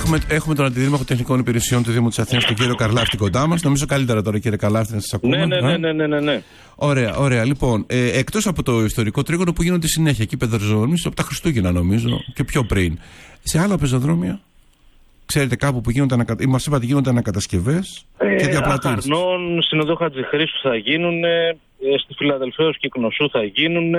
Έχουμε τον Αντιδήμαρχο Τεχνικών Υπηρεσιών του Δήμου της Αθήνας, τον κύριο Καρλάφτη, κοντά μας. Νομίζω καλύτερα τώρα, κύριε Καρλάφτη, να σας ακούμε. Ναι. Ωραία. Λοιπόν, εκτός από το ιστορικό τρίγωνο που γίνονται συνέχεια εκεί πεζοδρόμια, από τα Χριστούγεννα νομίζω και πιο πριν. Σε άλλα πεζοδρόμια, ξέρετε κάπου που γίνονται μας είπατε γίνονται ανακατασκευές και διαπλατήσεις. Αχαρνών, στην οδό Χατζηχρήστου θα γίνουν, στη Φιλαδελφαίος και Κνωσού θα γίνουν,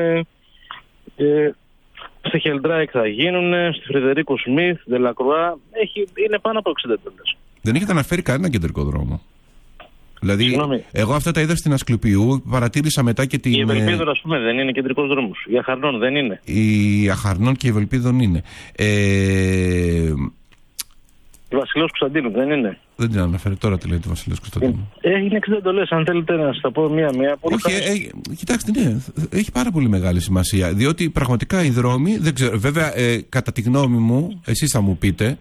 στη Χελντράικ θα γίνουν, στη Φρεδερίκο Σμιθ, Δελακρουά. Είναι πάνω από 60 εντολές. Δεν έχετε αναφέρει κανένα κεντρικό δρόμο? Δηλαδή, εγώ αυτά τα είδα στην Ασκληπιού, παρατήρησα μετά και την. Η Ευελπίδων, ας πούμε, δεν είναι κεντρικός δρόμος. Η Αχαρνών δεν είναι. Η Αχαρνών και η Ευελπίδων είναι. Η Βασιλέως Κωνσταντίνου δεν είναι. Δεν την αναφέρει τώρα, τι λέει τη Βασιλέως Κωνσταντίνου. Είναι 60 εντολές, αν θέλετε να σας τα πω μία-μία. Όχι, κοιτάξτε, ναι, έχει πάρα πολύ μεγάλη σημασία. Διότι πραγματικά οι δρόμοι, δεν ξέρω, βέβαια, κατά τη γνώμη μου, εσείς θα μου πείτε.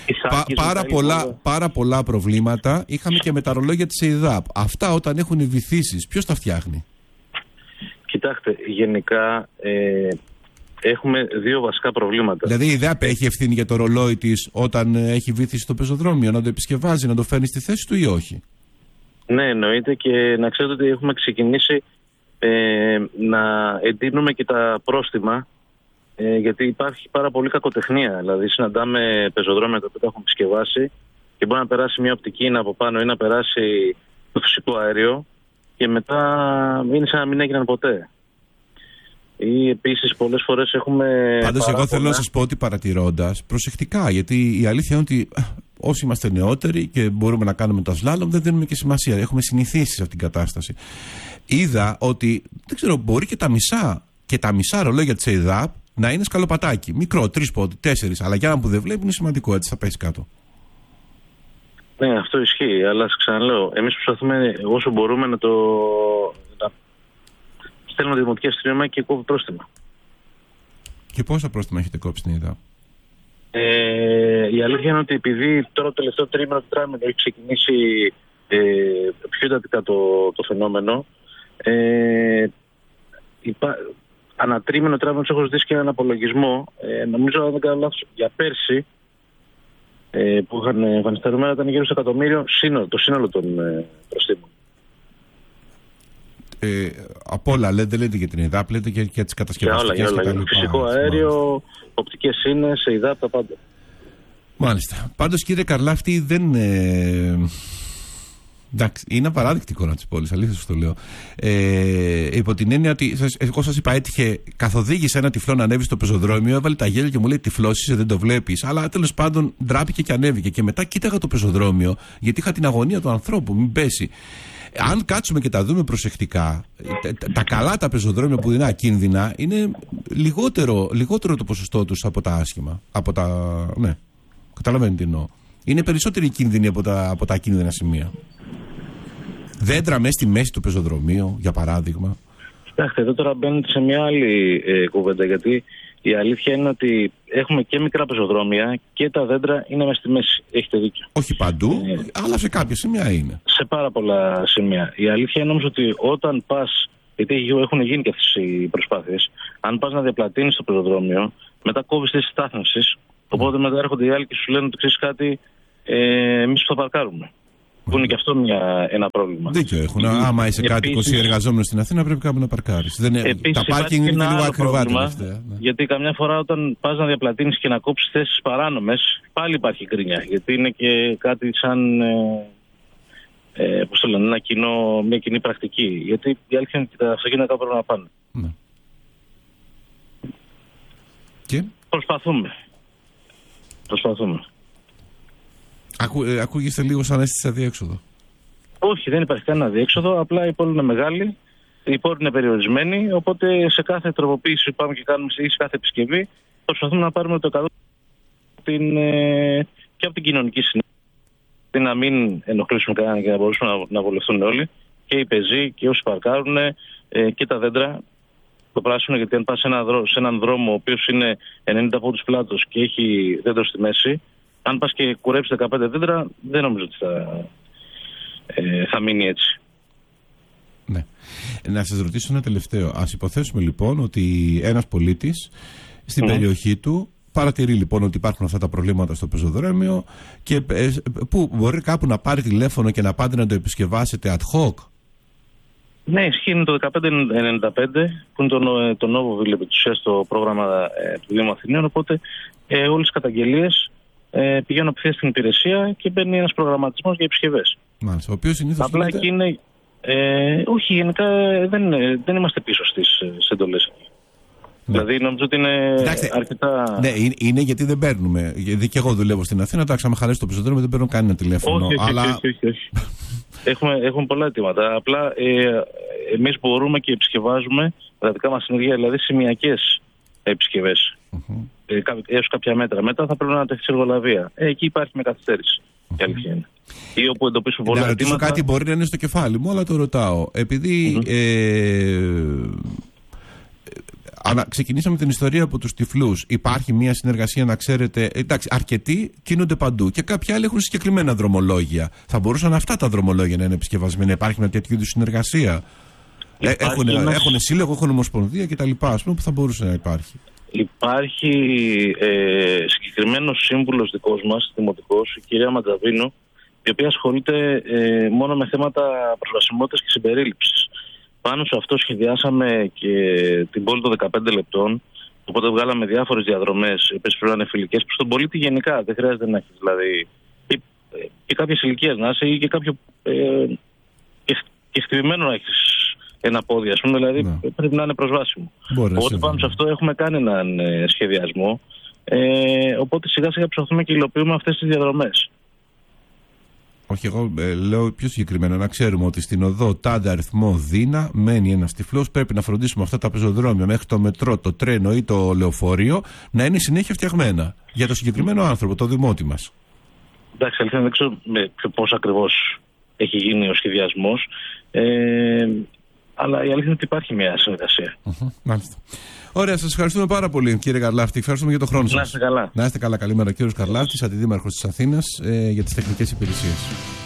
Πάρα πολλά προβλήματα είχαμε και με τα ρολόγια της ΕΙΔΑΠ. Αυτά όταν έχουν βυθίσεις, ποιος τα φτιάχνει? Κοιτάξτε, γενικά έχουμε δύο βασικά προβλήματα. Δηλαδή η ΕΙΔΑΠ έχει ευθύνη για το ρολόι της όταν έχει βύθιση στο πεζοδρόμιο, να το επισκευάζει, να το φέρνει στη θέση του ή όχι? Ναι, εννοείται, και να ξέρετε ότι έχουμε ξεκινήσει να εντείνουμε και τα πρόστιμα. Γιατί υπάρχει πάρα πολύ κακοτεχνία. Δηλαδή, συναντάμε πεζοδρόμια τα οποία τα έχουν επισκευάσει και μπορεί να περάσει μια οπτική από πάνω ή να περάσει το φυσικό αέριο και μετά είναι σαν να μην έγιναν ποτέ. Ή επίσης πολλές φορές έχουμε. Πάντως, εγώ θέλω να σας πω ότι παρατηρώντας προσεκτικά, γιατί η αλήθεια είναι ότι όσοι είμαστε νεότεροι και μπορούμε να κάνουμε τα σλάλομ, δεν δίνουμε και σημασία. Έχουμε συνηθίσει σε αυτήν την κατάσταση. Είδα ότι δεν ξέρω, μπορεί και τα μισά ρολόγια της ΕΙΔΑΠ να είναι σκαλοπατάκι. Μικρό, 3 πόντι, 4. Αλλά για έναν που δεν βλέπει είναι σημαντικό, έτσι θα πέσει κάτω. Ναι, αυτό ισχύει. Αλλά σας ξαναλέω, εμείς προσπαθούμε όσο μπορούμε να στέλνουμε τη δημοτική αστυνομία και κόβει πρόστιμα. Και πόσα πρόστιμα έχετε κόψει στην ΕΙΔΑΠ? Η αλήθεια είναι ότι επειδή τώρα το τελευταίο τρίμηνο έχει ξεκινήσει πιο εντατικά το φαινόμενο, ανατρίμηνο τρίμηνο έχω ζητήσει και έναν απολογισμό. Νομίζω, αν δεν κάνω λάθος, για πέρσι που είχαν εμφανιστεί τα νούμερα ήταν γύρω στο 1 εκατομμύριο το σύνολο των προστίμων. Από όλα, δεν λέτε για την ΕΙΔΑΠ, λέτε και για τις κατασκευαστικές και τα λοιπά. Φυσικό αέριο, οπτικές ίνες, ΕΙΔΑΠ, τα πάντα. Μάλιστα. Πάντως, κύριε Καρλάφτη, δεν. Εντάξει, είναι απαράδεκτη εικόνα της πόλης, αλήθεια σας το λέω. Υπό την έννοια ότι εγώ σας είπα, έτυχε, καθοδήγησε ένα τυφλό να ανέβει στο πεζοδρόμιο, έβαλε τα γέλια και μου λέει τυφλός είσαι, δεν το βλέπεις. Αλλά τέλος πάντων ντράπηκε και ανέβηκε. Και μετά κοίταγα το πεζοδρόμιο, γιατί είχα την αγωνία του ανθρώπου, μην πέσει. Αν κάτσουμε και τα δούμε προσεκτικά, τα καλά τα πεζοδρόμια που είναι ακίνδυνα είναι λιγότερο το ποσοστό τους από τα άσχημα. Ναι, καταλαβαίνετε τι εννοώ. Είναι περισσότεροι κίνδυνοι από τα ακίνδυνα σημεία. Δέντρα μέσα στη μέση του πεζοδρομίου, για παράδειγμα. Κοιτάξτε, εδώ τώρα μπαίνετε σε μια άλλη κουβέντα, γιατί η αλήθεια είναι ότι έχουμε και μικρά πεζοδρόμια και τα δέντρα είναι μέσα στη μέση. Έχετε δίκιο. Όχι παντού, αλλά σε κάποια σημεία είναι. Σε πάρα πολλά σημεία. Η αλήθεια είναι όμως ότι όταν πας, γιατί έχουν γίνει και αυτές οι προσπάθειες, αν πας να διαπλατείνεις το πεζοδρόμιο, μετά κόβεις τη στάθμευση. Οπότε μετά έρχονται οι άλλοι και σου λένε ότι ξέρεις κάτι, εμείς θα παρκάρουμε. Που είναι και αυτό ένα πρόβλημα. Δίκιο έχουν. Άμα είσαι κάτοικος ή εργαζόμενος στην Αθήνα, πρέπει κάπου να παρκάρεις. Τα πάρκινγκ είναι λίγο ακριβά τελευταία. Γιατί καμιά φορά όταν πας να διαπλατείνεις και να κόψεις θέσεις παράνομες, πάλι υπάρχει γκρίνια. Γιατί είναι και κάτι σαν. Πώς το λένε, μια κοινή πρακτική. Γιατί η αλήθεια είναι ότι τα αυτοκίνητα κάπου πρέπει να πάνε. Ναι. Και? Προσπαθούμε. Ακούγεστε λίγο σαν αίσθηση αδιέξοδο. Όχι, δεν υπάρχει κανένα αδιέξοδο. Απλά η πόλη είναι μεγάλη, η πόλη είναι περιορισμένη. Οπότε σε κάθε τροποποίηση που πάμε και κάνουμε ή σε κάθε επισκευή, προσπαθούμε να πάρουμε το 100% και από την κοινωνική συνέχεια. Να μην ενοχλήσουμε κανέναν και να μπορούσαμε να βολευτούν όλοι. Και οι πεζοί και όσοι παρκάρουν και τα δέντρα. Το πράσινο, γιατί αν πας σε έναν δρόμο ο οποίος είναι 90 πόντους πλάτος και έχει δέντρο στη μέση, αν πας και κουρέψεις 15 δέντρα, δεν νομίζω ότι θα μείνει έτσι. Ναι. Να σας ρωτήσω ένα τελευταίο. Ας υποθέσουμε λοιπόν ότι ένας πολίτης στην περιοχή του Παρατηρεί λοιπόν ότι υπάρχουν αυτά τα προβλήματα στο πεζοδρόμιο και που μπορεί κάπου να πάρει τηλέφωνο και να πάτε να το επισκευάσετε ad hoc. Ναι, ισχύει, είναι το 1595 που είναι το Novoville επί της ουσίας στο πρόγραμμα του Δήμου Αθηναίων, οπότε όλες τις καταγγελίες πηγαίνουν απευθείας στην υπηρεσία και μπαίνει ένας προγραμματισμός για επισκευές. Μάλιστα, ο οποίος συνήθως απλά γίνεται... εκεί είναι... όχι, γενικά δεν είμαστε πίσω στις εντολές. Ναι. Δηλαδή νομίζω ότι είναι αρκετά... Ναι, είναι γιατί δεν παίρνουμε. Γιατί και εγώ δουλεύω στην Αθήνα, τα άμα χαλέσει το πεζοδρόμιο δεν παίρνω κανένα τηλέφωνο. Όχι, αλλά... όχι. Έχουμε πολλά αιτήματα. Απλά εμείς μπορούμε και επισκευάζουμε τα δικά μας συνεργεία, δηλαδή σημειακές επισκευές. Έως κάποια μέτρα. Μετά θα πρέπει να τεθεί σε εργολαβία. Εκεί υπάρχει με καθυστέρηση. Η αλήθεια είναι. Ή όπου εντοπίσουμε πολλά αιτήματα. Να ρωτήσω κάτι μπορεί να είναι στο κεφάλι μου, αλλά το ρωτάω. Επειδή ξεκινήσαμε την ιστορία από τους τυφλούς. Υπάρχει μια συνεργασία, να ξέρετε. Εντάξει, αρκετοί κινούνται παντού και κάποιοι άλλοι έχουν συγκεκριμένα δρομολόγια. Θα μπορούσαν αυτά τα δρομολόγια να είναι επισκευασμένα? Υπάρχει μια τέτοιου είδους συνεργασία? Έχουν σύλλογο, έχουν ομοσπονδία κτλ. Που θα μπορούσε να υπάρχει. Υπάρχει συγκεκριμένος σύμβουλος δικός μας, δημοτικός, η κυρία Ματζαβίνου, η οποία ασχολείται μόνο με θέματα προσβασιμότητας και συμπερίληψης. Πάνω σε αυτό σχεδιάσαμε και την πόλη των 15 λεπτών, οπότε βγάλαμε διάφορες διαδρομές, οι οποίες πρέπει να είναι φιλικές προς τον πολίτη γενικά. Δεν χρειάζεται να έχεις δηλαδή και κάποιες ηλικίες να είσαι ή και κάποιο και χτυπημένο να έχεις ένα πόδι, ας πούμε, δηλαδή πρέπει να είναι προσβάσιμο. Οπότε πάνω σε αυτό έχουμε κάνει έναν σχεδιασμό, οπότε σιγά σιγά προσπαθούμε και υλοποιούμε αυτές τις διαδρομές. Όχι, εγώ λέω πιο συγκεκριμένα να ξέρουμε ότι στην οδό τάδε αριθμό Δίνα μένει ένας τυφλός. Πρέπει να φροντίσουμε αυτά τα πεζοδρόμια μέχρι το μετρό, το τρένο ή το λεωφορείο να είναι συνέχεια φτιαγμένα για το συγκεκριμένο άνθρωπο, το δημότη μας. Εντάξει, αλήθεια δεν ξέρω πώς ακριβώς έχει γίνει ο σχεδιασμός, αλλά η αλήθεια είναι ότι υπάρχει μια συνεργασία. Μάλιστα. Ωραία, σας ευχαριστούμε πάρα πολύ, κύριε Καρλάφτη. Ευχαριστούμε για τον χρόνο σας. Να είστε καλά. Να είστε καλά. Καλημέρα, κύριος Καρλάφτης, αντιδήμαρχος της Αθήνας, για τις τεχνικές υπηρεσίες.